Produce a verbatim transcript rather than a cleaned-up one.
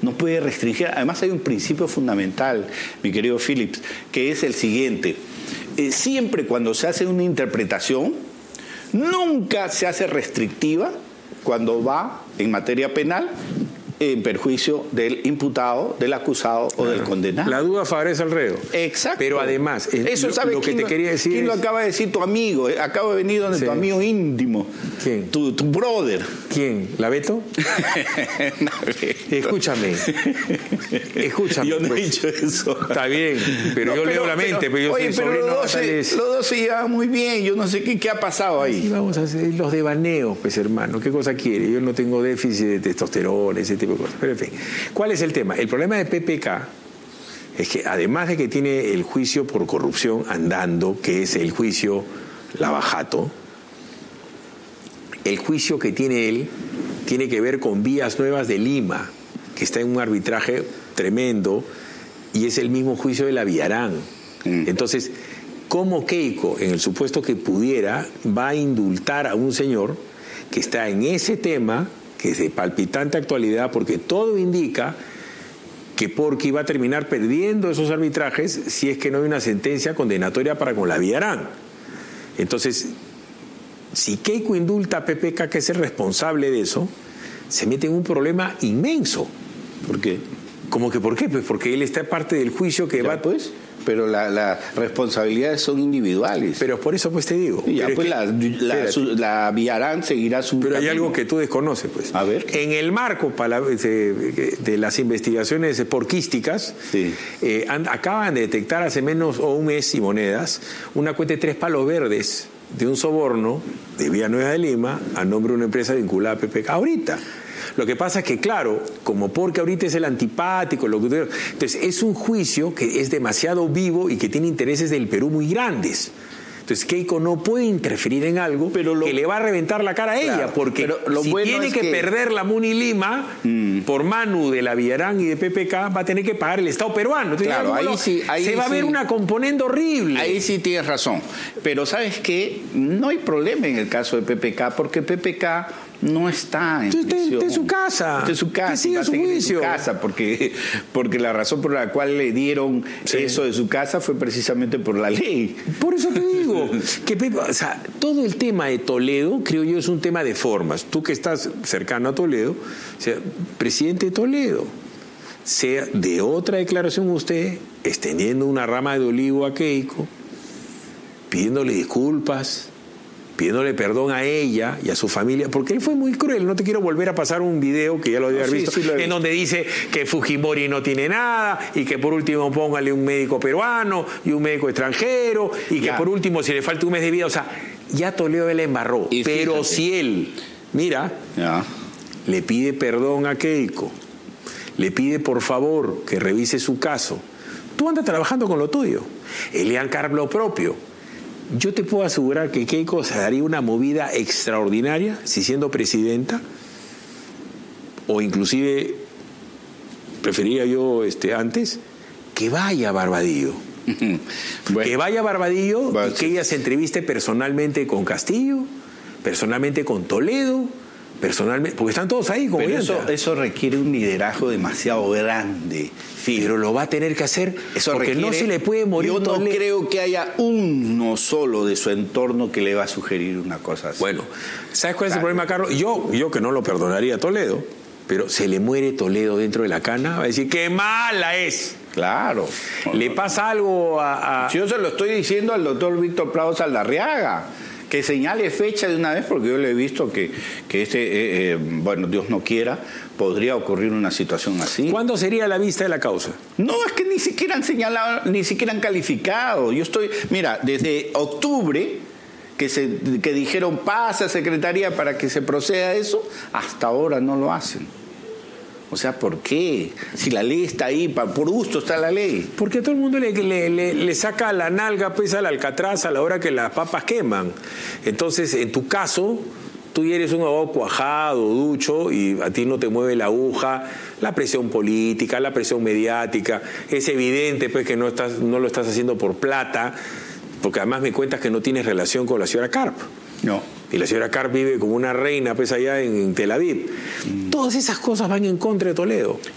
no puede restringir. Además hay un principio fundamental, mi querido Phillips, que es el siguiente. Eh, siempre cuando se hace una interpretación, nunca se hace restrictiva cuando va en materia penal en perjuicio del imputado, del acusado o del condenado. La duda favorece al reo. Exacto. Pero además, eso lo, sabe lo que te lo, quería decir ¿quién es... lo acaba de decir? Tu amigo. Acabo de venir donde sí. tu amigo íntimo. ¿Quién? Tu, tu brother. ¿Quién? ¿La Beto? No, Escúchame. Escúchame. Yo no pues. he dicho eso. Está bien, pero no, yo pero, leo la mente. Pero, pero yo oye, soy pero los dos, se, les... los dos se llevan muy bien. Yo no sé qué, qué ha pasado ahí. Sí, vamos a hacer los devaneos, pues, hermano. ¿Qué cosa quiere? Yo no tengo déficit de testosterona, ese tipo de cosas. Pero, en fin. ¿Cuál es el tema? El problema de P P K es que, además de que tiene el juicio por corrupción andando, que es el juicio Lavajato, el juicio que tiene él tiene que ver con Vías Nuevas de Lima, que está en un arbitraje tremendo, y es el mismo juicio de la Villarán. Mm. Entonces, ¿cómo Keiko, en el supuesto que pudiera, va a indultar a un señor que está en ese tema, que es de palpitante actualidad, porque todo indica que Porqui va a terminar perdiendo esos arbitrajes si es que no hay una sentencia condenatoria para con la Villarán? Entonces, si Keiko indulta a P P K, que es el responsable de eso, se mete en un problema inmenso. ¿Por qué? ¿Cómo que por qué? Pues porque él está parte del juicio que ya, va... pues, pero las la responsabilidades son individuales. Pero por eso pues te digo. Y ya, pero pues es que, la, la, su, la Villarán seguirá su Pero camino. hay algo que tú desconoces, pues. A ver. En el marco para, de, de las investigaciones porquísticas, sí. eh, han, acaban de detectar hace menos o un mes y monedas una cuenta de tres palos verdes de un soborno de Vía Nueva de Lima a nombre de una empresa vinculada a P P K ahorita. Lo que pasa es que, claro, como porque ahorita es el antipático, lo que... entonces es un juicio que es demasiado vivo y que tiene intereses del Perú muy grandes. Entonces Keiko no puede interferir en algo pero lo, que le va a reventar la cara a ella, claro, porque lo si bueno tiene que, que perder la Muni Lima mm. por mano de la Villarán y de P P K, va a tener que pagar el Estado peruano. Entonces, claro, ahí lo, sí, ahí se va sí. a ver una componente horrible. Ahí sí tienes razón. Pero ¿sabes qué? No hay problema en el caso de P P K, porque P P K no está en Entonces, prisión. Está en su casa. Está en su casa. Que siga su juicio. En su casa, porque, porque la razón por la cual le dieron sí. eso de su casa fue precisamente por la ley. Por eso te digo, que Pepe, o sea, todo el tema de Toledo, creo yo, es un tema de formas. Tú que estás cercano a Toledo, o sea, presidente de Toledo, sea de otra declaración usted, extendiendo una rama de olivo a Keiko, pidiéndole disculpas, pidiéndole perdón a ella y a su familia, porque él fue muy cruel. No te quiero volver a pasar un video que ya lo había no, visto, sí, sí lo en donde dice que Fujimori no tiene nada y que por último póngale un médico peruano y un médico extranjero y ya. que por último si le falta un mes de vida, o sea, ya Toledo le embarró. Y pero fíjate. Si él, mira, ya. le pide perdón a Keiko, le pide por favor que revise su caso, tú andas trabajando con lo tuyo, Elian Carp lo propio. Yo te puedo asegurar que Keiko se daría una movida extraordinaria si siendo presidenta, o inclusive preferiría yo este, antes, que vaya a Barbadillo. Bueno, que vaya a Barbadillo bueno, y que ella se entreviste personalmente con Castillo, personalmente con Toledo, personalmente, porque están todos ahí como Pero eso, eso requiere un liderazgo demasiado grande. Pero lo va a tener que hacer eso porque requiere, no se le puede morir. Yo no Toledo. creo que haya uno solo de su entorno que le va a sugerir una cosa así. Bueno, ¿sabes cuál es el problema, Carlos? Yo, yo que no lo perdonaría a Toledo, pero se le muere Toledo dentro de la cana, va a decir, ¡qué mala es! Claro. Le pasa algo a... a... Yo se lo estoy diciendo al doctor Víctor Prado Saldarriaga, que señale fecha de una vez, porque yo le he visto que, que este, eh, eh, bueno, Dios no quiera, podría ocurrir una situación así. ¿Cuándo sería la vista de la causa? No, es que ni siquiera han señalado, ni siquiera han calificado. Yo estoy, mira, desde octubre, que, se, que dijeron pasa a Secretaría para que se proceda a eso, hasta ahora no lo hacen. O sea, ¿por qué? Si la ley está ahí, por gusto está la ley. Porque a todo el mundo le, le, le, le saca la nalga pues al alcatraz a la hora que las papas queman. Entonces, en tu caso, tú ya eres un abogado cuajado, ducho, y a ti no te mueve la aguja, la presión política, la presión mediática. Es evidente pues que no, estás, no lo estás haciendo por plata, porque además me cuentas que no tienes relación con la señora Carp. No. Y la señora Carp vive como una reina pues allá en Tel Aviv. Mm. Todas esas cosas van en contra de Toledo.